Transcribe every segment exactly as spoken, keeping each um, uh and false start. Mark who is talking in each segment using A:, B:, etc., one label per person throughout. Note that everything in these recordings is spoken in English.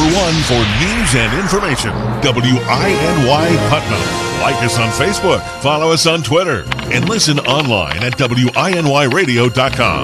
A: number one for news and information, W I N Y Putnam. Like us on Facebook, follow us on Twitter, and listen online at W I N Y radio dot com.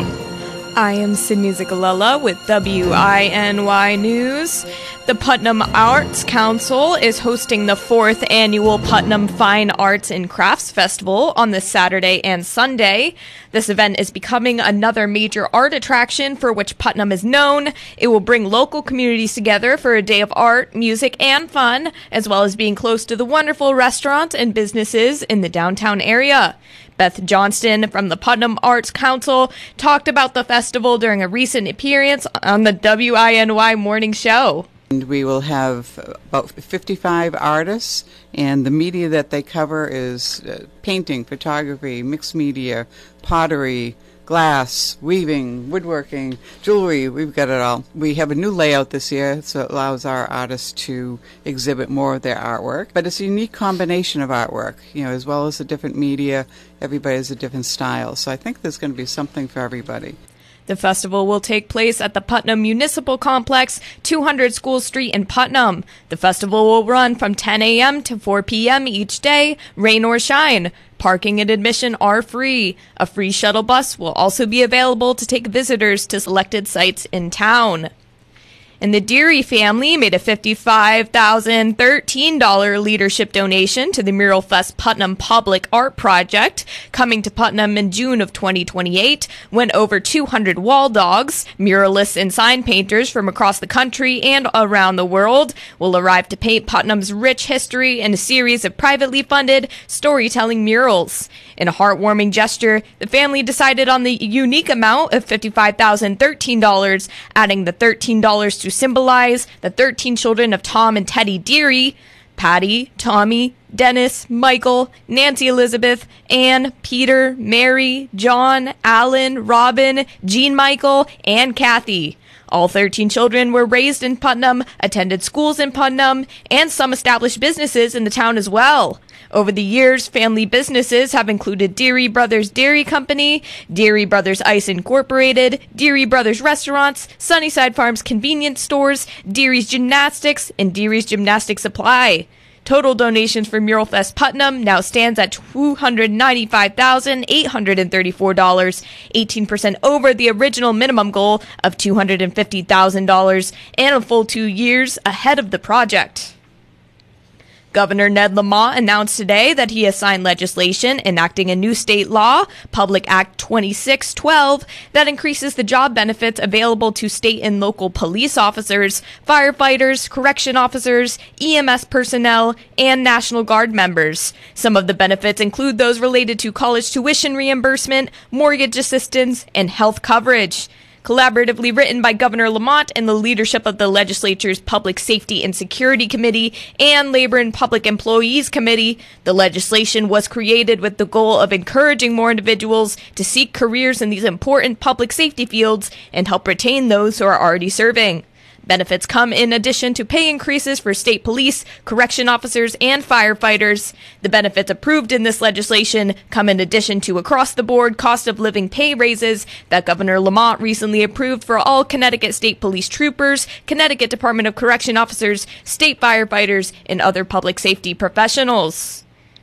B: I am Sydney Zigalella with W I N Y News. The Putnam Arts Council is hosting the fourth annual Putnam Fine Arts and Crafts Festival on this Saturday and Sunday. This event is becoming another major art attraction for which Putnam is known. It will bring local communities together for a day of art, music, and fun, as well as being close to the wonderful restaurants and businesses in the downtown area. Beth Johnston from the Putnam Arts Council talked about the festival during a recent appearance on the W I N Y Morning Show.
C: And we will have about fifty-five artists, and the media that they cover is uh, painting, photography, mixed media, pottery, glass, weaving, woodworking, jewelry. We've got it all. We have a new layout this year, so it allows our artists to exhibit more of their artwork. But it's a unique combination of artwork, you know, as well as the different media. Everybody has a different style. So I think there's going to be something for everybody.
B: The festival will take place at the Putnam Municipal Complex, two hundred School Street in Putnam. The festival will run from ten a.m. to four p.m. each day, rain or shine. Parking and admission are free. A free shuttle bus will also be available to take visitors to selected sites in town. And the Deary family made a fifty-five thousand thirteen dollars leadership donation to the Mural Fest Putnam Public Art Project, coming to Putnam in June of twenty twenty-eight, when over two hundred wall dogs, muralists, and sign painters from across the country and around the world will arrive to paint Putnam's rich history in a series of privately funded storytelling murals. In a heartwarming gesture, the family decided on the unique amount of fifty-five thousand thirteen dollars, adding the thirteen dollars to symbolize the thirteen children of Tom and Teddy Deary: Patty, Tommy, Dennis, Michael, Nancy Elizabeth, Anne, Peter, Mary, John, Alan, Robin, Jean Michael, and Kathy. All thirteen children were raised in Putnam, attended schools in Putnam, and some established businesses in the town as well. Over the years, family businesses have included Deary Brothers Dairy Company, Deary Brothers Ice Incorporated, Deary Brothers Restaurants, Sunnyside Farms Convenience Stores, Deary's Gymnastics, and Deary's Gymnastic Supply. Total donations for Mural Fest Putnam now stands at two hundred ninety-five thousand eight hundred thirty-four dollars, eighteen percent over the original minimum goal of two hundred fifty thousand dollars, and a full two years ahead of the project. Governor Ned Lamont announced today that he has signed legislation enacting a new state law, Public Act twenty-six twelve, that increases the job benefits available to state and local police officers, firefighters, correction officers, E M S personnel, and National Guard members. Some of the benefits include those related to college tuition reimbursement, mortgage assistance, and health coverage. Collaboratively written by Governor Lamont and the leadership of the legislature's Public Safety and Security Committee and Labor and Public Employees Committee, the legislation was created with the goal of encouraging more individuals to seek careers in these important public safety fields and help retain those who are already serving. Benefits come in addition to pay increases for state police, correction officers, and firefighters. The benefits approved in this legislation come in addition to across-the-board cost of living pay raises that Governor Lamont recently approved for all Connecticut State Police troopers, Connecticut Department of Correction officers, state firefighters, and other public safety professionals.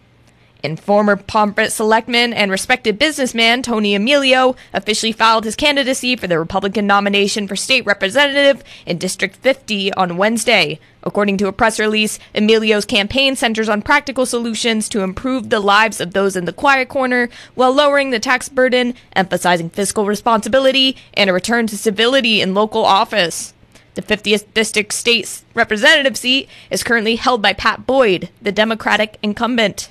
B: And former Pomfret selectman and respected businessman Tony Emilio officially filed his candidacy for the Republican nomination for state representative in District fifty on Wednesday. According to a press release, Emilio's campaign centers on practical solutions to improve the lives of those in the quiet corner while lowering the tax burden, emphasizing fiscal responsibility, and a return to civility in local office. The fiftieth District State Representative seat is currently held by Pat Boyd, the Democratic incumbent.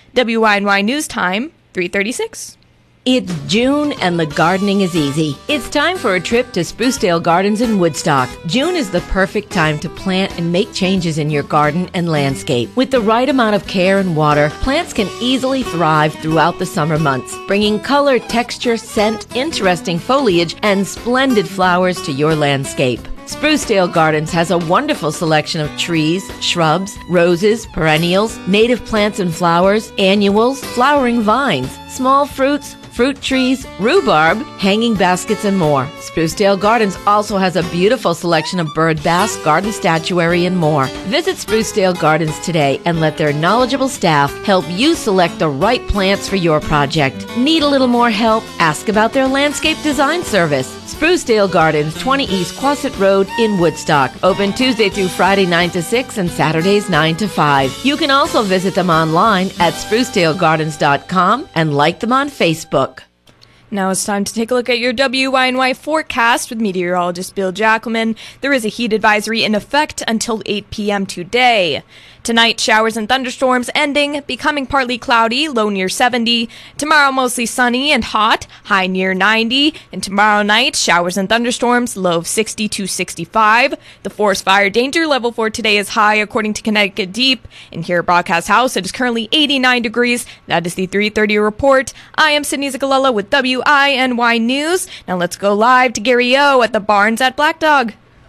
B: W I N Y News Time, three thirty-six.
D: It's June and the gardening is easy. It's time for a trip to Sprucedale Gardens in Woodstock. June is the perfect time to plant and make changes in your garden and landscape. With the right amount of care and water, plants can easily thrive throughout the summer months, bringing color, texture, scent, interesting foliage, and splendid flowers to your landscape. Sprucedale Gardens has a wonderful selection of trees, shrubs, roses, perennials, native plants and flowers, annuals, flowering vines, small fruits, fruit trees, rhubarb, hanging baskets, and more. Sprucedale Gardens also has a beautiful selection of bird baths, garden statuary, and more. Visit Sprucedale Gardens today and let their knowledgeable staff help you select the right plants for your project. Need a little more help? Ask about their landscape design service. Sprucedale Gardens, twenty East Quasit Road in Woodstock. Open Tuesday through Friday nine to six and Saturdays nine to five. You can also visit them online at sprucedale gardens dot com and like them on Facebook.
B: Now it's time to take a look at your W Y N Y forecast with meteorologist Bill Jackelman. There is a heat advisory in effect until eight p.m. today. Tonight, showers and thunderstorms ending, becoming partly cloudy, low near seventy. Tomorrow, mostly sunny and hot, high near ninety. And tomorrow night, showers and thunderstorms, low of sixty to sixty-five. The forest fire danger level for today is high, according to Connecticut Deep. And here at Broadcast House, it is currently eighty-nine degrees. That is the three thirty report. I am Sydney Zagalella with W I N Y News. Now let's go live to Gary O at the Barns at Black Dog.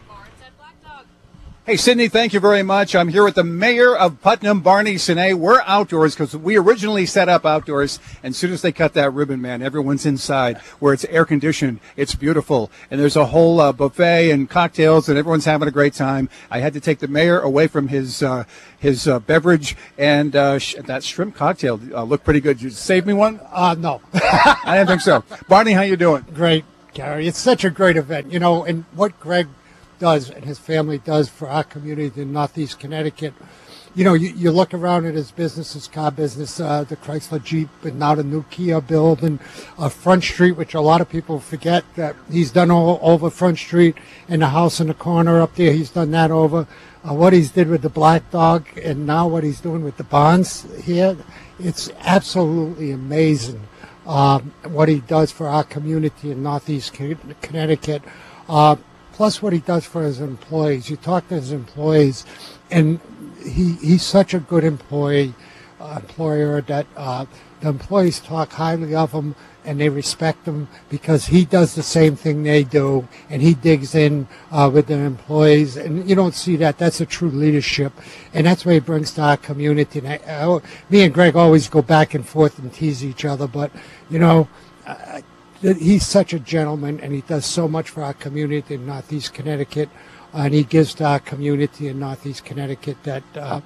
E: Hey, Sydney, thank you very much. I'm here with the mayor of Putnam, Barney Sine. We're outdoors because we originally set up outdoors. And as soon as they cut that ribbon, man, everyone's inside where it's air conditioned. It's beautiful. And there's a whole uh, buffet and cocktails and everyone's having a great time. I had to take the mayor away from his uh, his uh, beverage, and uh, sh- that shrimp cocktail uh, looked pretty good. Did you save me one?
F: Uh, no.
E: I didn't think so. Barney, how you doing?
F: Great, Gary. It's such a great event. You know, and what Greg does and his family does for our community in Northeast Connecticut. You know, you, you look around at his business, his car business, uh, the Chrysler Jeep, and now the new Kia building, uh, Front Street, which a lot of people forget that he's done all over Front Street, and the house in the corner up there, he's done that over. Uh, what he's did with the Black Dog, and now what he's doing with the Barns here, it's absolutely amazing um, what he does for our community in Northeast Connecticut. Uh, Plus what he does for his employees. You talk to his employees, and he he's such a good employee, uh, employer that uh, the employees talk highly of him, and they respect him because he does the same thing they do, and he digs in uh, with the employees. And you don't see that. That's a true leadership, and that's what he brings to our community. And I, I, me and Greg always go back and forth and tease each other, but, you know, I, he's such a gentleman, and he does so much for our community in Northeast Connecticut, uh, and he gives to our community in Northeast Connecticut that uh,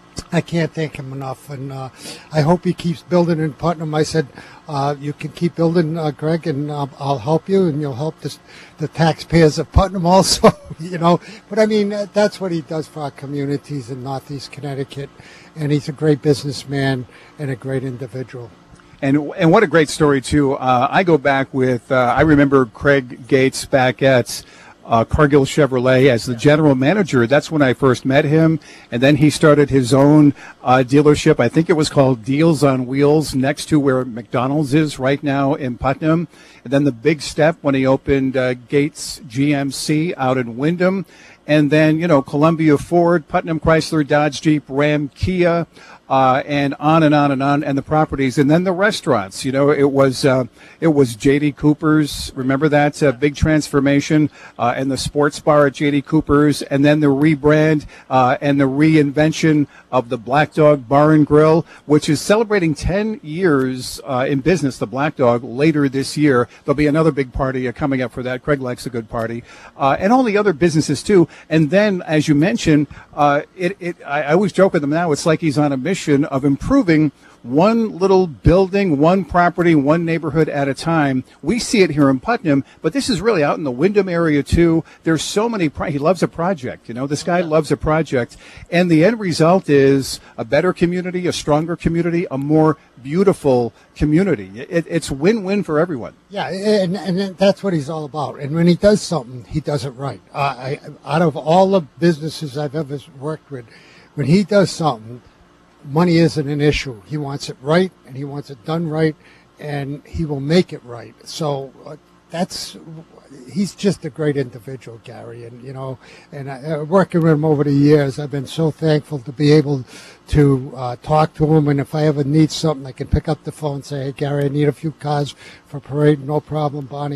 F: I can't thank him enough. And uh, I hope he keeps building in Putnam. I said, uh, you can keep building, uh, Greg, and uh, I'll help you, and you'll help this, the taxpayers of Putnam also, you know. But, I mean, that's what he does for our communities in Northeast Connecticut, and he's a great businessman and a great individual.
E: And and what a great story, too. Uh, I go back with, uh, I remember Craig Gates back at uh, Cargill Chevrolet as the general manager. That's when I first met him. And then he started his own uh, dealership. I think it was called Deals on Wheels, next to where McDonald's is right now in Putnam. And then the big step when he opened uh, Gates G M C out in Wyndham. And then, you know, Columbia Ford, Putnam Chrysler, Dodge, Jeep, Ram, Kia, uh, and on and on and on, and the properties. And then the restaurants, you know, it was uh, it was J D. Cooper's, remember that uh, big transformation, uh, and the sports bar at J D. Cooper's, and then the rebrand uh, and the reinvention of the Black Dog Bar and Grill, which is celebrating ten years uh, in business, the Black Dog, later this year. There'll be another big party uh, coming up for that. Craig likes a good party. Uh, and all the other businesses, too. And then, as you mentioned, uh, it, it, I, I always joke with him now, it's like he's on a mission of improving one little building, one property, one neighborhood at a time. We see it here in Putnam, but this is really out in the Wyndham area, too. There's so many, pro- he loves a project, you know, this guy loves a project. And the end result is a better community, a stronger community, a more beautiful community. It, it's win-win for everyone.
F: Yeah, and, and that's what he's all about. And when he does something, he does it right. Uh, I, out of all the businesses I've ever worked with, when he does something, money isn't an issue. He wants it right, and he wants it done right, and he will make it right. So uh, that's he's just a great individual, Gary. And you know, and I, uh, working with him over the years, I've been so thankful to be able to uh, talk to him. And if I ever need something, I can pick up the phone and say, "Hey, Gary, I need a few cars for parade. No problem, Bonnie."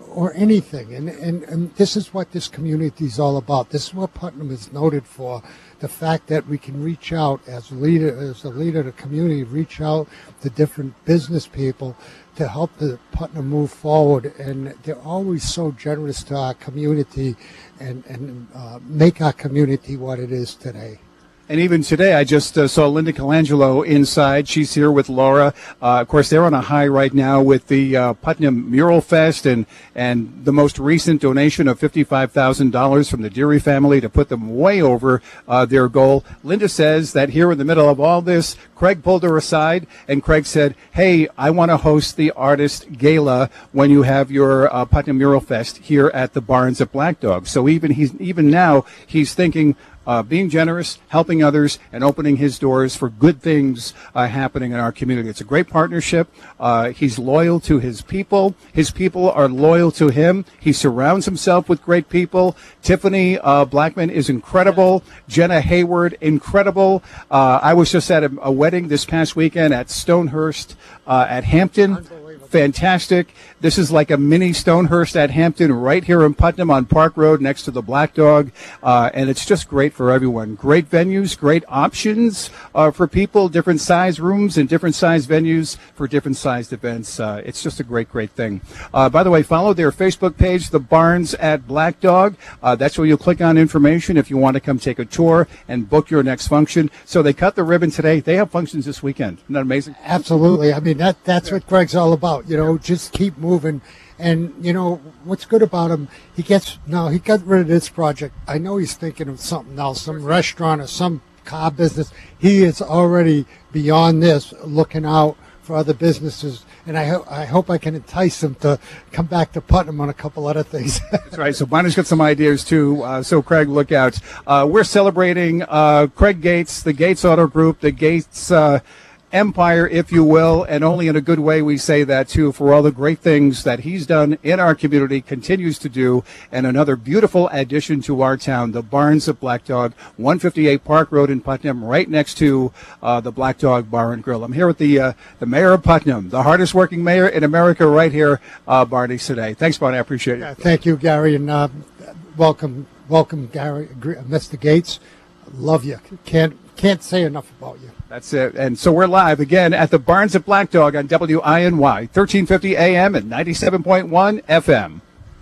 F: or anything. And, and, and this is what this community is all about. This is what Putnam is noted for. The fact that we can reach out as a leader, as a leader of the community, reach out to different business people to help the Putnam move forward. And they're always so generous to our community and, and uh, make our community what it is today.
E: And even today, I just uh, saw Linda Colangelo inside. She's here with Laura. Uh, of course, they're on a high right now with the uh, Putnam Mural Fest and, and the most recent donation of fifty-five thousand dollars from the Deary family to put them way over uh, their goal. Linda says that here in the middle of all this, Craig pulled her aside, and Craig said, hey, I want to host the Artist Gala when you have your uh, Putnam Mural Fest here at the Barns at Black Dog. So even he's even now, he's thinking, Uh, being generous, helping others, and opening his doors for good things uh, happening in our community. It's a great partnership. Uh, he's loyal to his people. His people are loyal to him. He surrounds himself with great people. Tiffany uh, Blackman is incredible. Jenna Hayward, incredible. Uh, I was just at a, a wedding this past weekend at Stonehurst uh, at Hampton. Fantastic. This is like a mini Stonehurst at Hampton right here in Putnam on Park Road next to the Black Dog. Uh, and it's just great for everyone. Great venues, great options uh, for people, different size rooms and different size venues for different sized events. Uh, it's just a great, great thing. Uh, by the way, follow their Facebook page, The Barns at Black Dog. Uh, that's where you'll click on information if you want to come take a tour and book your next function. So they cut the ribbon today. They have functions this weekend. Isn't that amazing?
F: Absolutely. I mean, that that's what Greg's all about. You know, just keep moving. And, you know, what's good about him, he gets, no, he got rid of this project. I know he's thinking of something else, some restaurant or some car business. He is already beyond this, looking out for other businesses. And I, ho- I hope I can entice him to come back to Putnam on a couple other things.
E: That's right. So Bonnie's got some ideas, too. Uh, so, Craig, look out. Uh, we're celebrating uh, Craig Gates, the Gates Auto Group, the Gates uh empire, if you will, and only in a good way we say that, too, for all the great things that he's done in our community, continues to do, and another beautiful addition to our town, the Barns at Black Dog, one fifty-eight Park Road in Putnam, right next to uh, the Black Dog Bar and Grill. I'm here with the uh, the mayor of Putnam, the hardest working mayor in America, right here, uh, Barney today. Thanks, Barney. I appreciate it.
F: Yeah, thank you, Gary, and uh, welcome, welcome, Gary, Mister Gates. Love you. Can't can't say enough about you.
E: That's it. And so we're live again at the Barns at Black Dog on W I N Y, thirteen fifty A M and ninety-seven point one F M.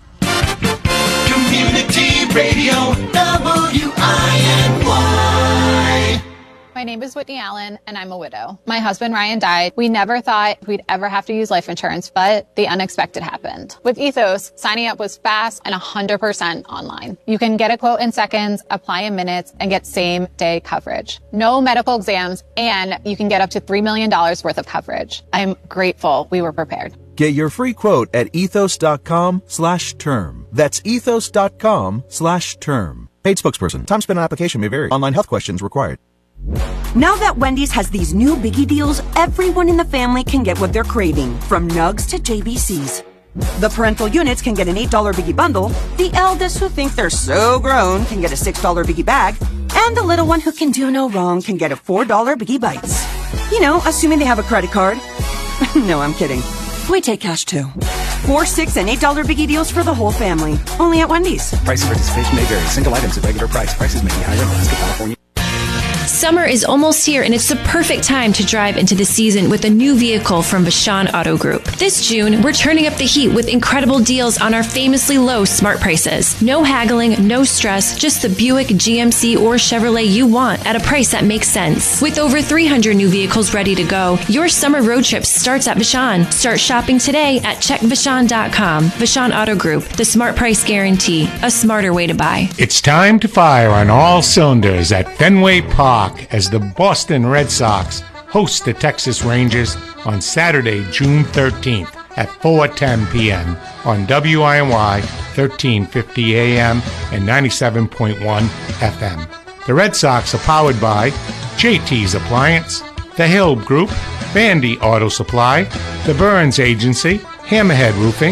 G: Community Radio, W I N Y.
H: My name is Whitney Allen, and I'm a widow. My husband, Ryan, died. We never thought we'd ever have to use life insurance, but the unexpected happened. With Ethos, signing up was fast and one hundred percent online. You can get a quote in seconds, apply in minutes, and get same-day coverage. No medical exams, and you can get up to three million dollars worth of coverage. I'm grateful we were prepared.
I: Get your free quote at ethos.com slash term. That's ethos.com slash term. Paid spokesperson. Time spent on application may vary. Online health questions required.
J: Now that Wendy's has these new biggie deals, everyone in the family can get what they're craving, from nugs to J B Cs. The parental units can get an eight dollar biggie bundle, the eldest who think they're so grown can get a six dollar biggie bag, and the little one who can do no wrong can get a four dollar biggie bites. You know, assuming they have a credit card. No, I'm kidding. We take cash too. Four, six, and eight dollar biggie deals for the whole family. Only at Wendy's.
K: Price and participation may vary. Single items at regular price. Prices may be higher in Alaska, California.
L: Summer is almost here, and it's the perfect time to drive into the season with a new vehicle from Vashon Auto Group. This June, we're turning up the heat with incredible deals on our famously low smart prices. No haggling, no stress, just the Buick, G M C, or Chevrolet you want at a price that makes sense. With over three hundred new vehicles ready to go, your summer road trip starts at Vashon. Start shopping today at check vashon dot com. Vashon Auto Group, the smart price guarantee, a smarter way to buy.
M: It's time to fire on all cylinders at Fenway Park as the Boston Red Sox host the Texas Rangers on Saturday, June thirteenth at four ten p.m. on W I N Y, thirteen fifty A M and ninety-seven point one F M. The Red Sox are powered by J T's Appliance, The Hill Group, Bandy Auto Supply, The Burns Agency, Hammerhead Roofing,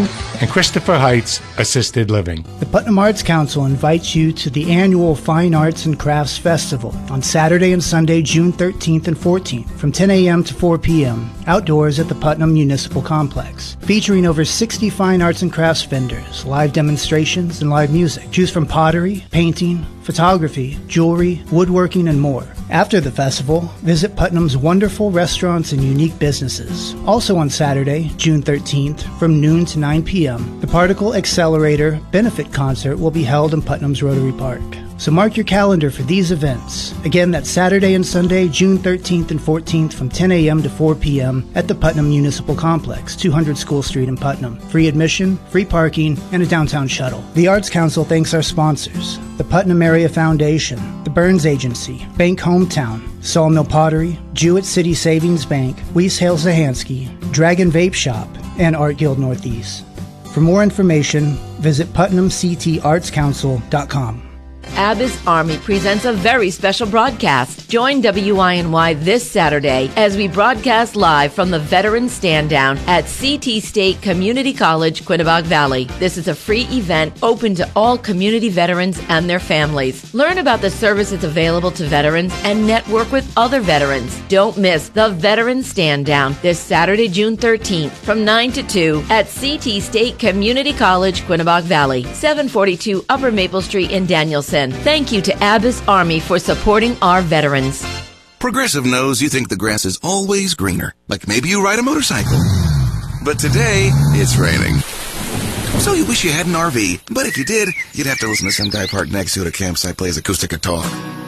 M: and Christopher Heights Assisted Living.
N: The Putnam Arts Council invites you to the annual Fine Arts and Crafts Festival on Saturday and Sunday, June thirteenth and fourteenth, from ten a.m. to four p.m., outdoors at the Putnam Municipal Complex, featuring over sixty fine arts and crafts vendors, live demonstrations, and live music. Choose from pottery, painting, photography, jewelry, woodworking, and more. After the festival, visit Putnam's wonderful restaurants and unique businesses. Also on Saturday, June thirteenth, from noon to nine p.m., the Particle Accelerator Benefit Concert will be held in Putnam's Rotary Park. So mark your calendar for these events. Again, that's Saturday and Sunday, June thirteenth and fourteenth from ten a.m. to four p.m. at the Putnam Municipal Complex, two hundred School Street in Putnam. Free admission, free parking, and a downtown shuttle. The Arts Council thanks our sponsors: the Putnam Area Foundation, the Burns Agency, Bank Hometown, Sawmill Pottery, Jewett City Savings Bank, Weiss Hale Zahansky, Dragon Vape Shop, and Art Guild Northeast. For more information, visit putnam c t arts council dot com.
D: Abbas Army presents a very special broadcast. Join W I N Y this Saturday as we broadcast live from the Veterans Stand Down at C T State Community College, Quinebaug Valley. This is a free event open to all community veterans and their families. Learn about the services available to veterans and network with other veterans. Don't miss the Veterans Stand Down this Saturday, June thirteenth from nine to two at C T State Community College, Quinebaug Valley, seven forty-two Upper Maple Street in Danielson. Thank you to Abbas Army for supporting our veterans.
O: Progressive knows you think the grass is always greener, like maybe you ride a motorcycle. But today, it's raining. So you wish you had an R V, but if you did, you'd have to listen to some guy parked next to you at a campsite plays acoustic guitar.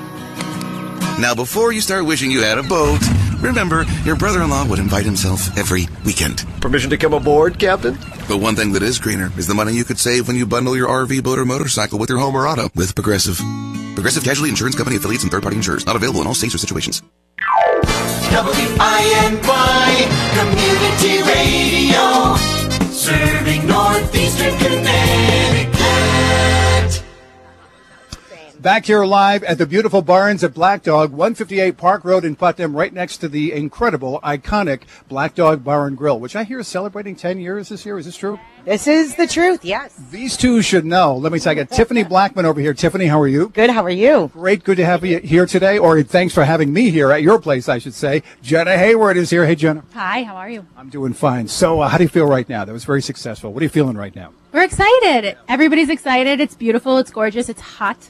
O: Now, before you start wishing you had a boat, remember, your brother-in-law would invite himself every weekend.
P: Permission to come aboard, Captain?
O: But one thing that is greener is the money you could save when you bundle your R V, boat, or motorcycle with your home or auto with Progressive. Progressive Casualty Insurance Company affiliates and third-party insurers. Not available in all states or situations.
G: W I N Y Community Radio, serving Northeastern Connecticut.
E: Back here live at the beautiful Barns at Black Dog, one fifty-eight Park Road in Putnam, right next to the incredible, iconic Black Dog Bar and Grill, which I hear is celebrating ten years this year. Is this true?
Q: This is the truth, yes.
E: These two should know. Let me say, I got Tiffany Blackman over here. Tiffany, how are you?
Q: Good, how are you?
E: Great, good to have you here today, or thanks for having me here at your place, I should say. Jenna Hayward is here. Hey, Jenna.
R: Hi, how are you?
E: I'm doing fine. So uh, how do you feel right now? That was very successful. What are you feeling right now?
R: We're excited. Everybody's excited. It's beautiful. It's gorgeous. It's hot.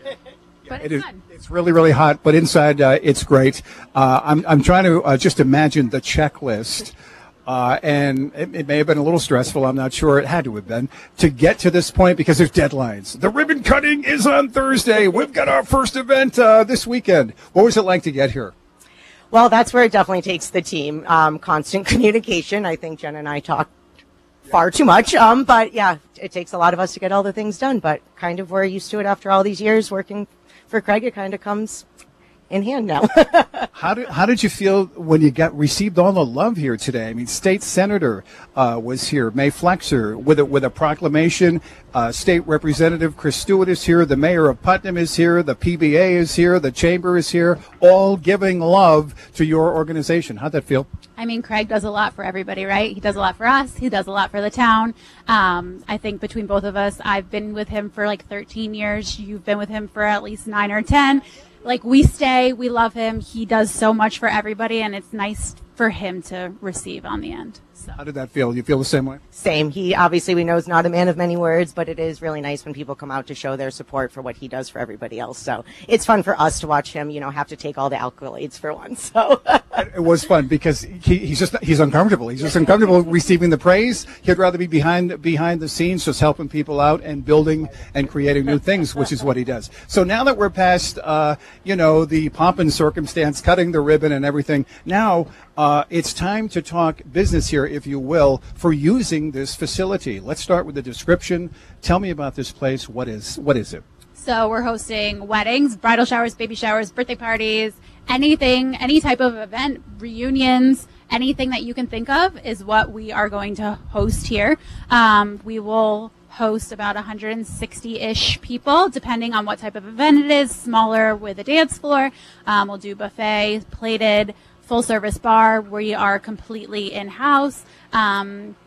R: But
E: It
R: it's
E: is,
R: fun.
E: it's really, really hot, but inside uh, it's great. Uh, I'm, I'm trying to uh, just imagine the checklist, uh, and it, it may have been a little stressful. I'm not sure. It had to have been to get to this point because there's deadlines. The ribbon cutting is on Thursday. We've got our first event uh, this weekend. What was it like to get here?
Q: Well, that's where it definitely takes the team. Um, constant communication. I think Jen and I talk far too much. Um, but yeah, it takes a lot of us to get all the things done, but kind of we're used to it after all these years working for Craig. It kind of comes in hand now.
E: How did how did you feel when you got received all the love here today? I mean, State Senator uh, was here, May Flexer, with a, with a proclamation. Uh, State Representative Chris Stewart is here. The Mayor of Putnam is here. The P B A is here. The Chamber is here. All giving love to your organization. How'd that feel?
R: I mean, Craig does a lot for everybody, right? He does a lot for us. He does a lot for the town. Um, I think between both of us, I've been with him for like thirteen years. You've been with him for at least nine or ten. Like, we stay, we love him. He does so much for everybody, and it's nice for him to receive on the end. So.
E: How did that feel? You feel the same way?
Q: Same. He obviously, we know, is not a man of many words, but it is really nice when people come out to show their support for what he does for everybody else. So it's fun for us to watch him, you know, have to take all the accolades for once. So
E: it was fun because he, he's just he's uncomfortable. He's just uncomfortable receiving the praise. He'd rather be behind behind the scenes, just helping people out and building and creating new things, which is what he does. So now that we're past, uh, you know, the pomp and circumstance, cutting the ribbon and everything, now uh, it's time to talk business here, if you will, for using this facility. Let's start with the description. Tell me about this place. What is what is it?
R: So we're hosting weddings, bridal showers, baby showers, birthday parties, anything, any type of event, reunions, anything that you can think of is what we are going to host here. Um, we will host about one hundred sixty-ish people, depending on what type of event it is, smaller with a dance floor. Um, we'll do buffet, plated, full service bar. We are completely in-house. Um,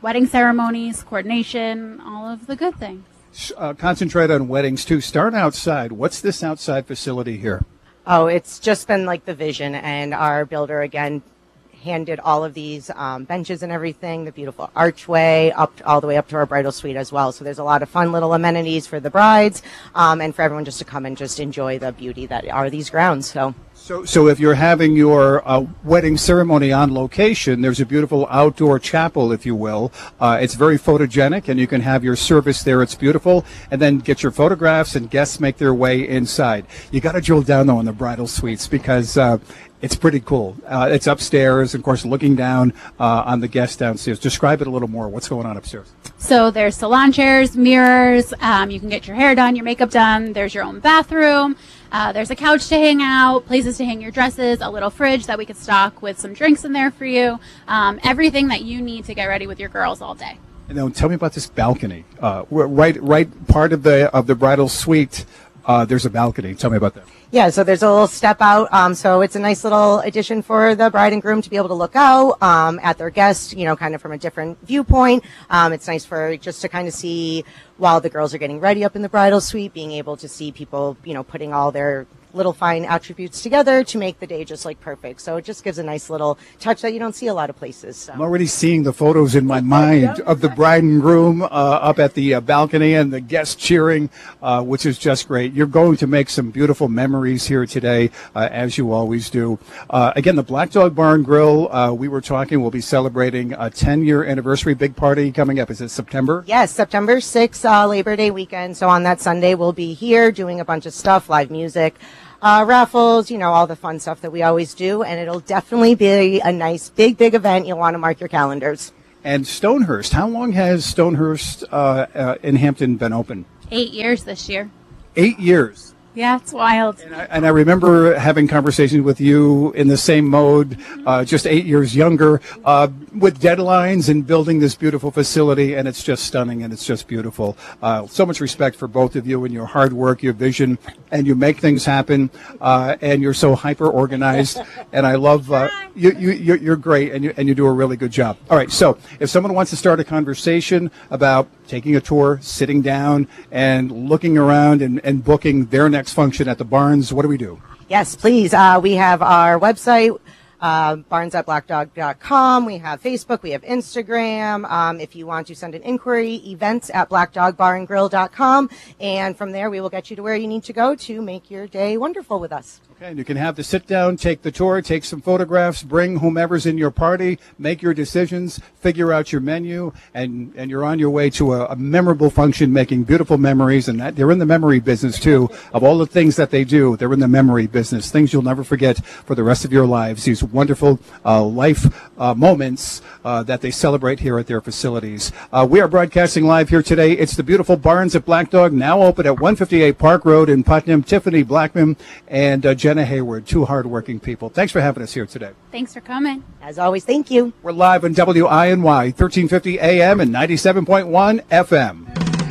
R: wedding ceremonies, coordination, all of the good things.
E: Uh, concentrate on weddings too. Start outside. What's this outside facility here?
Q: Oh, it's just been like the vision, and our builder again handed all of these um, benches and everything, the beautiful archway up all the way up to our bridal suite as well. So there's a lot of fun little amenities for the brides um, and for everyone just to come and just enjoy the beauty that are these grounds. So.
E: So, so if you're having your uh, wedding ceremony on location, there's a beautiful outdoor chapel, if you will. Uh, it's very photogenic, and you can have your service there. It's beautiful, and then get your photographs, and guests make their way inside. You got to drill down though on the bridal suites because uh, it's pretty cool. Uh, it's upstairs, of course, looking down uh, on the guests downstairs. Describe it a little more. What's going on upstairs?
R: So there's salon chairs, mirrors. Um, you can get your hair done, your makeup done. There's your own bathroom. Uh, there's a couch to hang out, places to hang your dresses, a little fridge that we could stock with some drinks in there for you. Um, everything that you need to get ready with your girls all day.
E: And now tell me about this balcony. Uh, right, right part of the of the bridal suite. Uh, there's a balcony. Tell me about that.
Q: Yeah, so there's a little step out. Um, so it's a nice little addition for the bride and groom to be able to look out um, at their guests, you know, kind of from a different viewpoint. Um, it's nice for just to kind of see while the girls are getting ready up in the bridal suite, being able to see people, you know, putting all their little fine attributes together to make the day just like perfect. So it just gives a nice little touch that you don't see a lot of places. So.
E: I'm already seeing the photos in my mind of the bride and groom uh, up at the uh, balcony and the guests cheering, uh, which is just great. You're going to make some beautiful memories here today, uh, as you always do. Uh, again, the Black Dog Bar and Grill, uh, we were talking, we'll be celebrating a ten-year anniversary, big party coming up. Is it September?
Q: Yes, September sixth, uh, Labor Day weekend. So on that Sunday, we'll be here doing a bunch of stuff, live music, Uh, raffles, you know, all the fun stuff that we always do, and it'll definitely be a nice, big, big event. You'll want to mark your calendars.
E: And Stonehurst, how long has Stonehurst uh, uh, in Hampton been open?
R: Eight years this year.
E: Eight years.
R: Yeah, it's wild.
E: And I, and I remember having conversations with you in the same mode, uh, just eight years younger, uh, with deadlines and building this beautiful facility, and it's just stunning and it's just beautiful. Uh, so much respect for both of you and your hard work, your vision, and you make things happen, uh, and you're so hyper organized, and I love uh, you, you. You're, you're great, and you and you do a really good job. All right, so if someone wants to start a conversation about taking a tour, sitting down, and looking around and, and booking their next function at the Barns, what do we do?
Q: Yes, please. Uh, we have our website, uh, barnes at black dog dot com. We have Facebook. We have Instagram. Um, if you want to send an inquiry, events at black dog bar and grill dot com. And from there, we will get you to where you need to go to make your day wonderful with us.
E: Okay, and you can have the sit down, take the tour, take some photographs, bring whomever's in your party, make your decisions, figure out your menu, and, and you're on your way to a, a memorable function, making beautiful memories. And that, they're in the memory business, too. Of all the things that they do, they're in the memory business, things you'll never forget for the rest of your lives, these wonderful uh, life uh, moments uh, that they celebrate here at their facilities. Uh, we are broadcasting live here today. It's the beautiful Barns at Black Dog, now open at one fifty-eight Park Road in Putnam. Tiffany Blackman and uh, Jenna Hayward, two hardworking people. Thanks for having us here today.
R: Thanks for coming.
Q: As always, thank you.
E: We're live on W I N Y, thirteen fifty A M and ninety-seven point one F M.